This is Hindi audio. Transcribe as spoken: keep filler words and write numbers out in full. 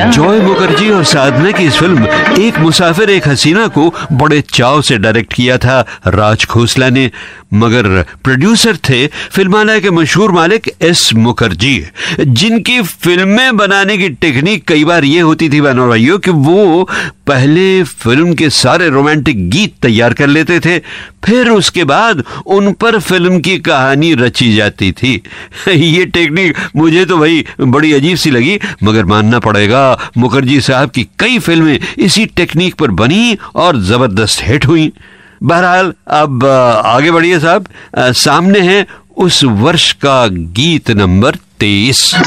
जॉय मुखर्जी और साधना की इस फिल्म एक मुसाफिर एक हसीना को बड़े चाव से डायरेक्ट किया था राज खोसला ने, मगर प्रोड्यूसर थे फिल्मालय के मशहूर मालिक एस मुखर्जी, जिनकी फिल्में बनाने की टेक्निक कई बार ये होती थी बहनों भाइयों कि वो पहले फिल्म के सारे रोमांटिक गीत तैयार कर लेते थे, फिर उसके बाद उन पर फिल्म की कहानी रची जाती थी। ये टेक्निक मुझे तो भाई बड़ी अजीब सी लगी, मगर मानना पड़ेगा मुखर्जी साहब की कई फिल्में इसी टेक्निक पर बनी और जबरदस्त हिट हुई। बहरहाल अब आगे बढ़िए साहब, सामने है उस वर्ष का गीत नंबर तेईस।